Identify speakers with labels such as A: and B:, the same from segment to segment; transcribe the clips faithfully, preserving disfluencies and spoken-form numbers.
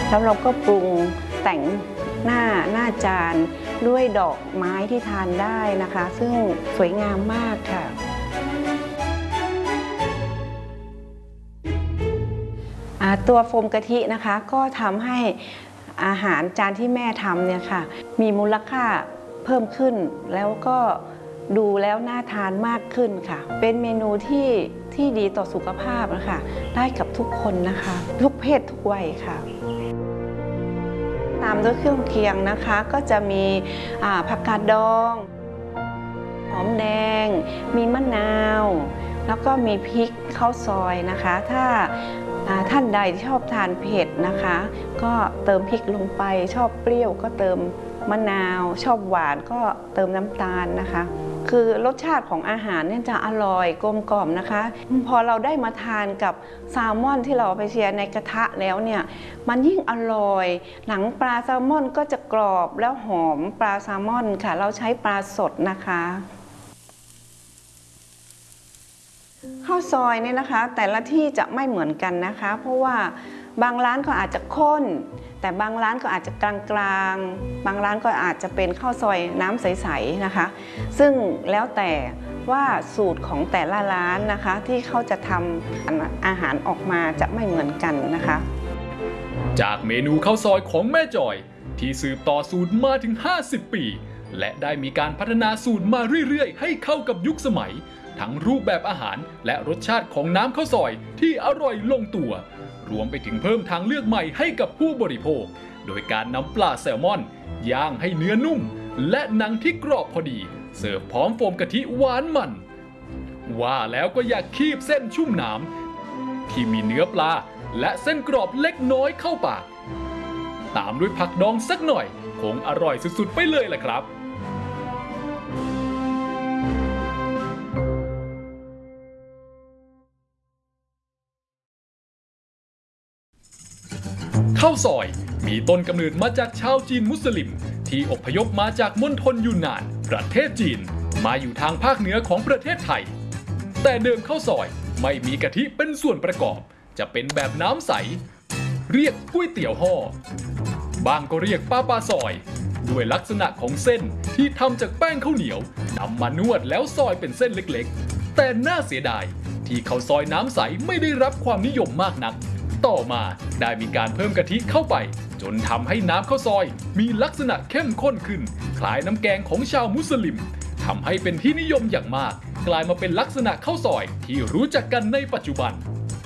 A: แล้วเราก็ปรุงแต่งหน้าหน้าจานด้วยดอกไม้ที่ทานได้นะคะซึ่งสวยงามมากค่ะตัวโฟมกะทินะคะก็ทำให้อาหารจานที่แม่ทำเนี่ยค่ะมีมูลค่าเพิ่มขึ้นแล้วก็ดูแล้วน่าทานมากขึ้นค่ะเป็นเมนูที่ที่ดีต่อสุขภาพนะคะได้กับทุกคนนะคะทุกเพศทุกวัยค่ะตามด้วยเครื่องเคียงนะคะก็จะมีผักกาดดองหอมแดงมีมะนาวแล้วก็มีพริกข้าวซอยนะคะถ้าท่านใดชอบทานเผ็ดนะคะก็เติมพริกลงไปชอบเปรี้ยวก็เติมมะนาวชอบหวานก็เติมน้ำตาลนะคะคือรสชาติของอาหารเนี่ยจะอร่อยกลมกล่อมนะคะพอเราได้มาทานกับแซลมอนที่เราไปเชียร์ในกระทะแล้วเนี่ยมันยิ่งอร่อยหนังปลาแซลมอนก็จะกรอบแล้วหอมปลาแซลมอนค่ะเราใช้ปลาสดนะคะข้าวซอยเนี่ยนะคะแต่ละที่จะไม่เหมือนกันนะคะเพราะว่าบางร้านก็อาจจะข้นแต่บางร้านก็อาจจะกลางๆบางร้านก็อาจจะเป็นข้าวซอยน้ำใสๆนะคะซึ่งแล้วแต่ว่าสูตรของแต่ละร้านนะคะที่เขาจะทำอาหารออกมาจะไม่เหมือนกันนะคะ
B: จากเมนูข้าวซอยของแม่จอยที่สืบต่อสูตรมาถึงห้าสิบปีและได้มีการพัฒนาสูตรมาเรื่อยๆให้เข้ากับยุคสมัยทั้งรูปแบบอาหารและรสชาติของน้ำข้าวซอยที่อร่อยลงตัวรวมไปถึงเพิ่มทางเลือกใหม่ให้กับผู้บริโภคโดยการนำปลาแซลมอนย่างให้เนื้อนุ่มและหนังที่กรอบพอดีเสิร์ฟพร้อมโฟมกะทิหวานมันว่าแล้วก็อยากคีบเส้นชุ่มน้ำที่มีเนื้อปลาและเส้นกรอบเล็กน้อยเข้าปากตามด้วยผักดองสักหน่อยคงอร่อยสุดๆไปเลยแหละครับข้าวซอยมีต้นกำเนิดมาจากชาวจีนมุสลิมที่อพยพมาจากมณฑลยูนนานประเทศจีนมาอยู่ทางภาคเหนือของประเทศไทยแต่เดิมข้าวซอยไม่มีกะทิเป็นส่วนประกอบจะเป็นแบบน้ำใสเรียกก๋วยเตี๋ยวห่อบางก็เรียกป้าปลาซอยด้วยลักษณะของเส้นที่ทำจากแป้งข้าวเหนียวนำมานวดแล้วซอยเป็นเส้นเล็กๆแต่น่าเสียดายที่ข้าวซอยน้ำใสไม่ได้รับความนิยมมากนักต่อมาได้มีการเพิ่มกะทิเข้าไปจนทำให้น้ำข้าวซอยมีลักษณะเข้มข้นขึ้นคล้ายน้ำแกงของชาวมุสลิมทำให้เป็นที่นิยมอย่างมากกลายมาเป็นลักษณะข้าวซอยที่รู้จักกันในปัจจุบัน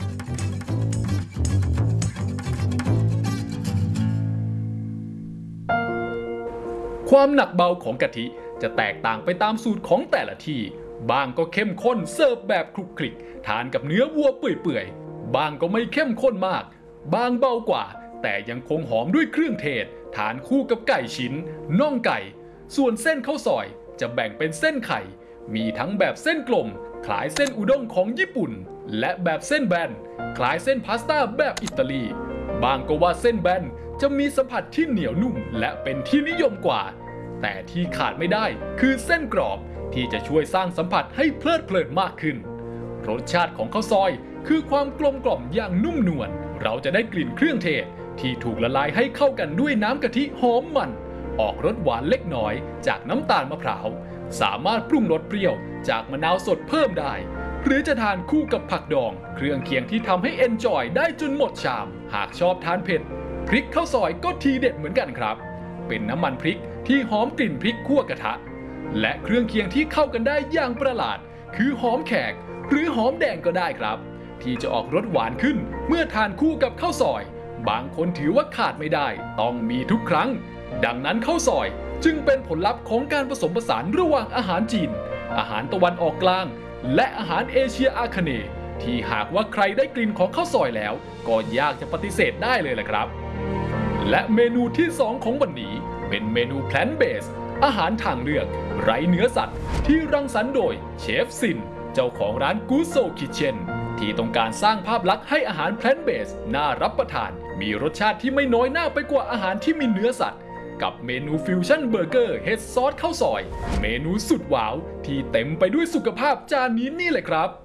B: ความหนักเบาของกะทิจะแตกต่างไปตามสูตรของแต่ละที่บางก็เข้มข้นเสิร์ฟแบบคลุกคลิกทานกับเนื้อวัวเปื่อยๆบางก็ไม่เข้มข้นมากบางเบากว่าแต่ยังคงหอมด้วยเครื่องเทศทานคู่กับไก่ชิ้นน่องไก่ส่วนเส้นข้าวซอยจะแบ่งเป็นเส้นไข่มีทั้งแบบเส้นกลมคล้ายเส้นอุด้งของญี่ปุ่นและแบบเส้นแบนคล้ายเส้นพาสต้าแบบอิตาลีบางก็ว่าเส้นแบนจะมีสัมผัสที่เหนียวนุ่มและเป็นที่นิยมกว่าแต่ที่ขาดไม่ได้คือเส้นกรอบที่จะช่วยสร้างสัมผัสให้เพลิดเพลินมากขึ้นรสชาติของข้าวซอยคือความกลมกล่อมอย่างนุ่มนวลเราจะได้กลิ่นเครื่องเทศที่ถูกละลายให้เข้ากันด้วยน้ำกะทิหอมมันออกรสหวานเล็กน้อยจากน้ำตาลมะพร้าวสามารถปรุงรสเปรี้ยวจากมะนาวสดเพิ่มได้หรือจะทานคู่กับผักดองเครื่องเคียงที่ทำให้เอนจอยได้จนหมดชามหากชอบทานเผ็ดพริกข้าวซอยก็ทีเด็ดเหมือนกันครับเป็นน้ำมันพริกที่หอมกลิ่นพริกคั่วกระทะและเครื่องเคียงที่เข้ากันได้อย่างประหลาดคือหอมแขกหรือหอมแดงก็ได้ครับที่จะออกรสหวานขึ้นเมื่อทานคู่กับข้าวซอยบางคนถือว่าขาดไม่ได้ต้องมีทุกครั้งดังนั้นข้าวซอยจึงเป็นผลลัพธ์ของการผสมผสานระหว่างอาหารจีนอาหารตะวันออกกลางและอาหารเอเชียอาคเนย์ที่หากว่าใครได้กลิ่นของข้าวซอยแล้วก็ยากจะปฏิเสธได้เลยแหละครับและเมนูที่สองของวันนี้เป็นเมนูแพลนท์เบสอาหารทางเลือกไร้เนื้อสัตว์ที่รังสรรค์โดยเชฟซินเจ้าของร้านกูโซคิเชนที่ต้องการสร้างภาพลักษณ์ให้อาหารแพลนท์เบสน่ารับประทานมีรสชาติที่ไม่น้อยหน้าไปกว่าอาหารที่มีเนื้อสัตว์กับเมนูฟิวชั่นเบอร์เกอร์เห็ดซอสข้าวซอยเมนูสุดว้าวที่เต็มไปด้วยสุขภาพจานนี้นี่แหละครับ